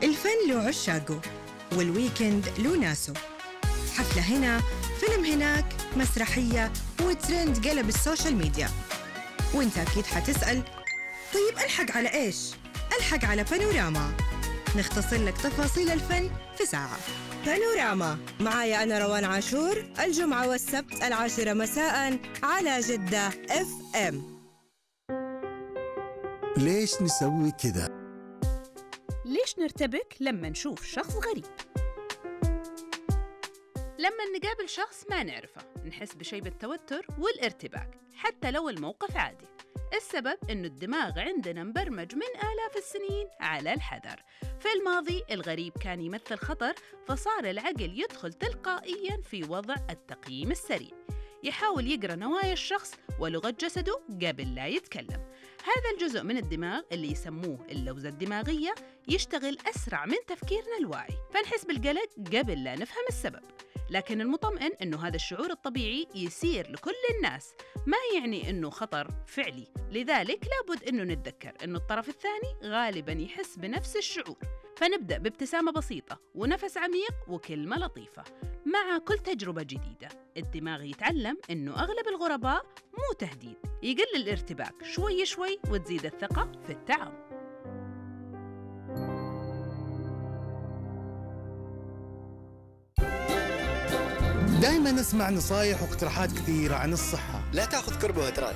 الفن له عشاقه والويكند له ناسه. حفلة هنا، فيلم هناك، مسرحية وترند قلب السوشيال ميديا. وانت أكيد حتسأل طيب ألحق على إيش؟ ألحق على بانوراما، نختصر لك تفاصيل الفن في ساعة. بانوراما معايا أنا روان عاشور، الجمعة والسبت 10 مساء على جدة FM. ليش نسوي كذا؟ ليش نرتبك لما نشوف شخص غريب؟ لما نقابل شخص ما نعرفه نحس بشيء بالتوتر والارتباك حتى لو الموقف عادي. السبب إنه الدماغ عندنا مبرمج من آلاف السنين على الحذر. في الماضي الغريب كان يمثل خطر، فصار العقل يدخل تلقائياً في وضع التقييم السريع، يحاول يقرأ نوايا الشخص ولغة جسده قبل لا يتكلم. هذا الجزء من الدماغ اللي يسموه اللوزة الدماغية يشتغل أسرع من تفكيرنا الواعي، فنحس بالقلق قبل لا نفهم السبب. لكن المطمئن إنه هذا الشعور الطبيعي يصير لكل الناس، ما يعني إنه خطر فعلي. لذلك لابد إنه نتذكر إنه الطرف الثاني غالباً يحس بنفس الشعور. فنبدأ بابتسامة بسيطة ونفس عميق وكلمة لطيفة. مع كل تجربة جديدة الدماغ يتعلم إنه أغلب الغرباء مو تهديد، يقل الارتباك شوي شوي وتزيد الثقة في التعامل. دائما نسمع نصايح واقتراحات كثيرة عن الصحة. لا تأخذ كربوهيدرات،